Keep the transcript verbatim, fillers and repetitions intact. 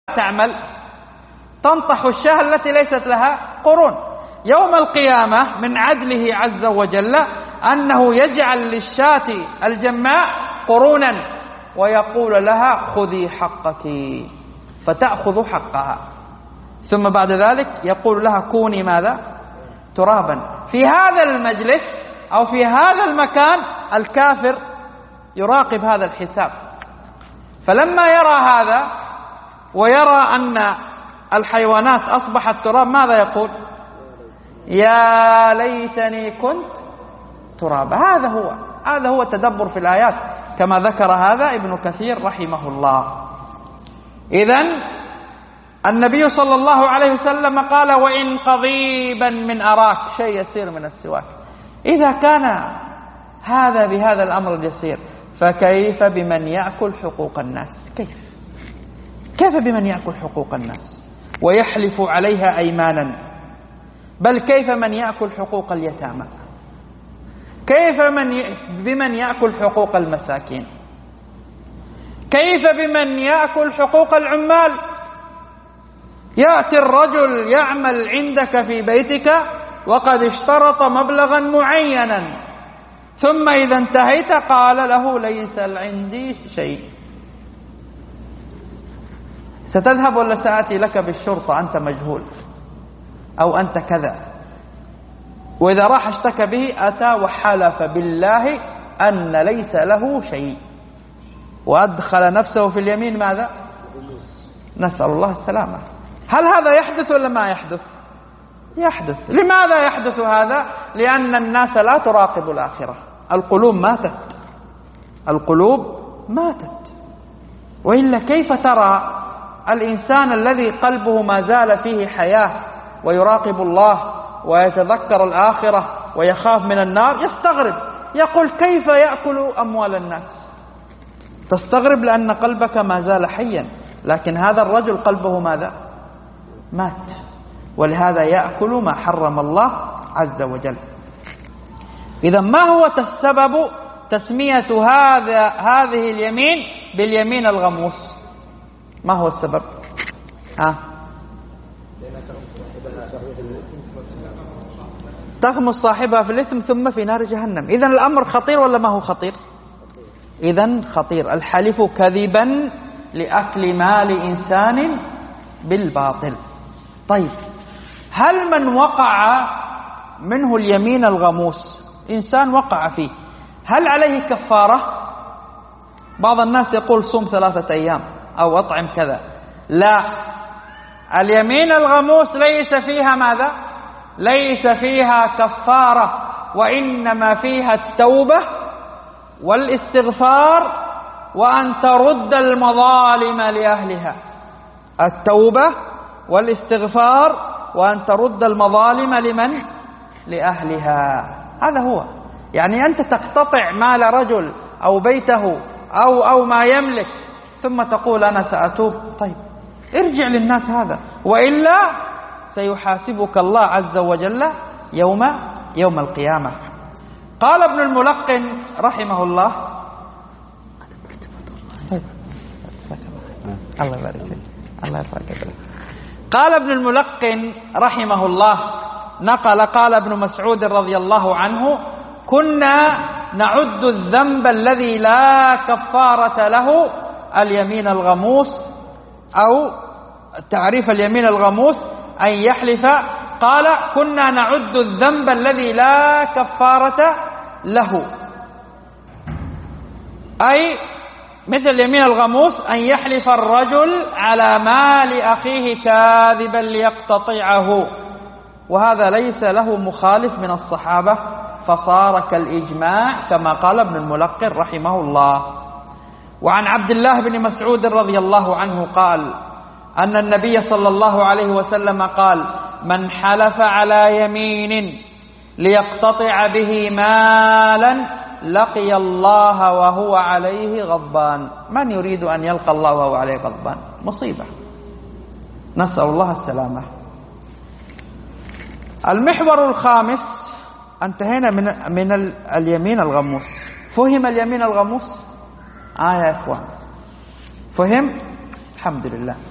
تعمل؟ تنطح الشاة التي ليست لها قرون. يوم القيامة من عدله عز وجل أنه يجعل للشاة الجماء قرونا ويقول لها خذي حقك، فتأخذ حقها، ثم بعد ذلك يقول لها كوني ماذا؟ ترابا. في هذا المجلس أو في هذا المكان الكافر يراقب هذا الحساب، فلما يرى هذا ويرى أن الحيوانات أصبحت تراب ماذا يقول؟ يا ليتني كنت ترابا. هذا هو هذا هو التدبر في الآيات كما ذكر هذا ابن كثير رحمه الله. إذن النبي صلى الله عليه وسلم قال وإن قضيبا من أراك، شيء يسير من السواك. إذا كان هذا بهذا الأمر اليسير فكيف بمن يأكل حقوق الناس؟ كيف كيف بمن يأكل حقوق الناس ويحلف عليها أيمانا؟ بل كيف من يأكل حقوق اليتامى؟ كيف من ي... بمن يأكل حقوق المساكين؟ كيف بمن يأكل حقوق العمال؟ يأتي الرجل يعمل عندك في بيتك وقد اشترط مبلغا معينا، ثم إذا انتهيت قال له ليس عندي شيء. ستذهب ولا سآتي لك بالشرطة أنت مجهول أو أنت كذا؟ وإذا راح اشتكى به أتى وحلف بالله أن ليس له شيء وأدخل نفسه في اليمين ماذا؟ نسأل الله السلامة. هل هذا يحدث ولا ما يحدث؟ يحدث. لماذا يحدث هذا؟ لأن الناس لا تراقب الآخرة. القلوب ماتت، القلوب ماتت. وإلا كيف ترى الإنسان الذي قلبه ما زال فيه حياة ويراقب الله ويتذكر الآخرة ويخاف من النار يستغرب، يقول كيف يأكل أموال الناس؟ تستغرب لأن قلبك ما زال حيا، لكن هذا الرجل قلبه ماذا؟ مات، ولهذا يأكل ما حرم الله عز وجل. إذا ما هو السبب تسمية هذا هذه اليمين باليمين الغموس؟ ما هو السبب؟ ها؟ تغمس صاحبها في الإثم ثم في نار جهنم. إذا الأمر خطير ولا ما هو خطير؟ إذا خطير. الحلف كذبا لأكل مال إنسان بالباطل. طيب، هل من وقع منه اليمين الغموس، إنسان وقع فيه، هل عليه كفارة؟ بعض الناس يقول صوم ثلاثة أيام أو أطعم كذا. لا، اليمين الغموس ليس فيها ماذا؟ ليس فيها كفارة، وإنما فيها التوبة والاستغفار وأن ترد المظالم لأهلها. التوبة والاستغفار وأن ترد المظالم لمن؟ لأهلها. هذا هو. يعني أنت تقتطع مال رجل أو بيته أو أو ما يملك ثم تقول أنا سأتوب. طيب ارجع للناس هذا، وإلا سيحاسبك الله عز وجل يوم يوم القيامة. قال ابن الملقن رحمه الله، الله يبارك فيك، الله يرفعك. قال ابن الملقن رحمه الله، نقل قال ابن مسعود رضي الله عنه: كنا نعد الذنب الذي لا كفارة له اليمين الغموس، أو تعريف اليمين الغموس أن يحلف. قال: كنا نعد الذنب الذي لا كفارة له، أي مثل اليمين الغموس أن يحلف الرجل على مال أخيه كاذبا ليقتطعه، وهذا ليس له مخالف من الصحابة، فصار كالإجماع كما قال ابن الملقن رحمه الله. وعن عبد الله بن مسعود رضي الله عنه قال أن النبي صلى الله عليه وسلم قال: من حلف على يمين ليقتطع به مالا لقي الله وهو عليه غضبان. من يريد أن يلقى الله وهو عليه غضبان؟ مصيبة، نسأل الله السلامة. المحور الخامس، انتهينا من من اليمين الغموس. فهم اليمين الغموس؟ آه يا إخوان، فهم؟ الحمد لله.